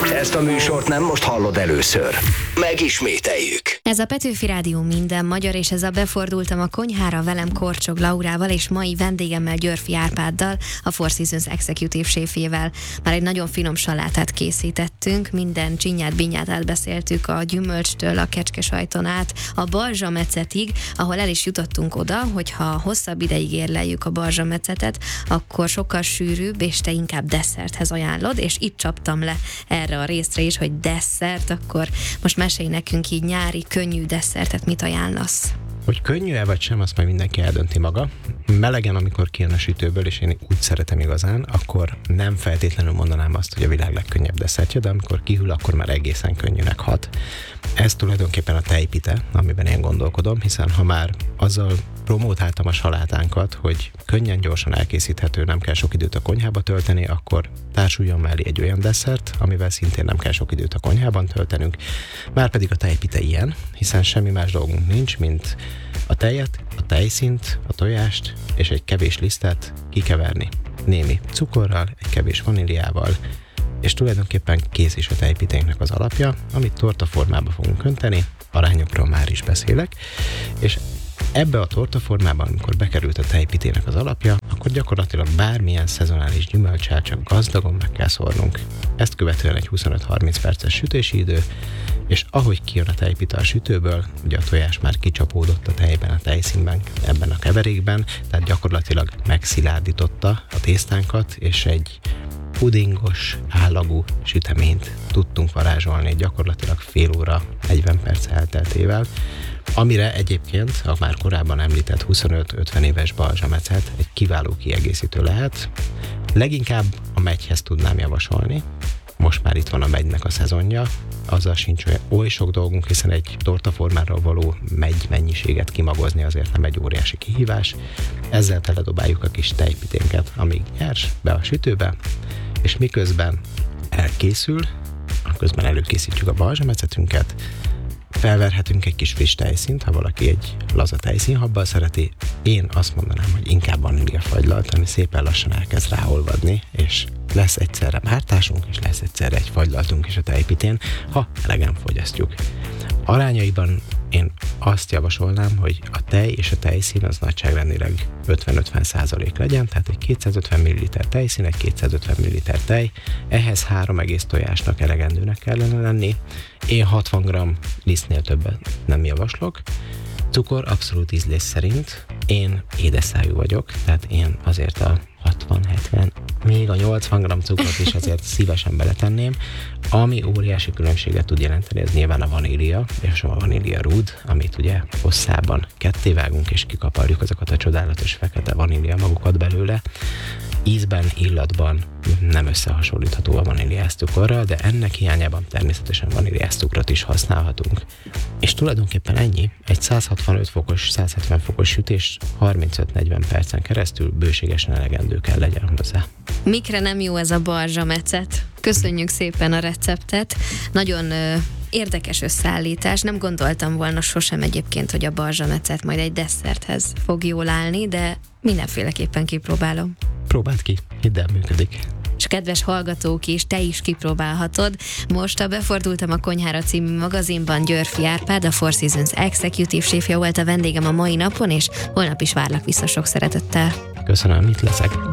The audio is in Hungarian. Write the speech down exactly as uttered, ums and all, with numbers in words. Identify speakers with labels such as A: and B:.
A: Ezt a műsort nem most hallod először. Megismételjük.
B: Ez a Petőfi Rádió minden magyar, és ez a Befordultam a konyhára velem Korcsog Laurával és mai vendégemmel Györffy Árpáddal, a Four Seasons Executive séfjével. Már egy nagyon finom salátát készítettünk, minden csinyát, binyát átbeszéltük, a gyümölcstől a kecskesajton át, a balzsamecetig, ahol el is jutottunk oda, hogyha hosszabb ideig érleljük a balzsamecetet, akkor sokkal sűrűbb, és te inkább desszerthez ajánlod, és itt csaptam le erre a részre is, hogy desszert, akkor most mesélj nekünk így nyári, könnyű desszertet, mit ajánlasz?
C: Hogy könnyű-e vagy sem, azt majd mindenki eldönti maga. Melegen, amikor kijön a sütőből, és én úgy szeretem igazán, akkor nem feltétlenül mondanám azt, hogy a világ legkönnyebb desszertje, de amikor kihűl, akkor már egészen könnyűnek hat. Ez tulajdonképpen a tejpite, amiben én gondolkodom, hiszen ha már azzal promótáltam a salátánkat, hogy könnyen, gyorsan elkészíthető, nem kell sok időt a konyhába tölteni, akkor társuljon mellé egy olyan desszert, amivel szintén nem kell sok időt a konyhában töltenünk. Márpedig a tejpite ilyen, hiszen semmi más dolgunk nincs, mint a tejet, a tejszínt, a tojást és egy kevés lisztet kikeverni. Némi cukorral, egy kevés vaníliával, és tulajdonképpen kész is a tejpiténknek az alapja, amit torta formába fogunk önteni, arányokról már is beszélek, és ebbe a tortaformában, amikor bekerült a tejpitének az alapja, akkor gyakorlatilag bármilyen szezonális gyümölccsel csak gazdagon meg kell szórnunk. Ezt követően egy huszonöt-harminc perces sütési idő, és ahogy kijön a tejpita a sütőből, ugye a tojás már kicsapódott a tejben, a tejszínben, ebben a keverékben, tehát gyakorlatilag megszilárdította a tésztánkat, és egy pudingos, állagú süteményt tudtunk varázsolni gyakorlatilag fél óra, negyven perc elteltével, amire egyébként a már korábban említett huszonöt-ötven éves balzsamecet egy kiváló kiegészítő lehet. Leginkább a megyhez tudnám javasolni. Most már itt van a megynek a szezonja, azzal sincs olyan oly sok dolgunk, hiszen egy tortaformára való megy mennyiséget kimagozni azért nem egy óriási kihívás. Ezzel teledobáljuk a kis tejpiténket, amíg nyers, be a sütőbe, és miközben elkészül, közben előkészítjük a balzsamecetünket, felverhetünk egy kis friss tejszínt, ha valaki egy laza tejszínhabbal szereti. Én azt mondanám, hogy inkább vaníliafagylalt, ami szépen lassan elkezd ráolvadni, és lesz egyszerre mártásunk, és lesz egyszerre egy fagylaltunk is a tejpitén, ha elegen fogyasztjuk. Arányaiban én azt javasolnám, hogy a tej és a tejszín az nagyságrendileg ötven-ötven százalék legyen, tehát egy kétszázötven milliliter tejszín, egy kétszázötven milliliter tej, ehhez három egész tojásnak elegendőnek kellene lenni. Én hatvan gramm lisztnél többet nem javaslok. Cukor abszolút ízlés szerint. Én édesszájú vagyok, tehát én azért a hatvan-hetven, még a nyolcvan gramm cukrot is azért szívesen beletenném. Ami óriási különbséget tud jelenteni, ez nyilván a vanília, és a vanília rúd, amit ugye hosszában kettévágunk, és kikaparjuk azokat a csodálatos fekete vanília magukat belőle. Ízben, illatban nem összehasonlítható a vaníliás cukorral, de ennek hiányában természetesen vaníliás cukrot is használhatunk. És tulajdonképpen ennyi, egy száz hatvanöt fokos, száz hetven fokos sütés harmincöt-negyven percen keresztül bőségesen elegendő kell legyen hozzá.
B: Mikre nem jó ez a balzsamecet? Köszönjük szépen a receptet. Nagyon ö, érdekes összeállítás. Nem gondoltam volna sosem egyébként, hogy a balzsamecet majd egy desszerthez fog jól állni, de mindenféleképpen kipróbálom.
C: Próbáld ki, hidd el, működik.
B: És kedves hallgatók is, te is kipróbálhatod. Most a Befordultam a konyhára című magazinban Györffy Árpád, a Four Seasons Executive séfje volt a vendégem a mai napon, és holnap is várlak vissza sok szeretettel.
C: Köszönöm, itt leszek.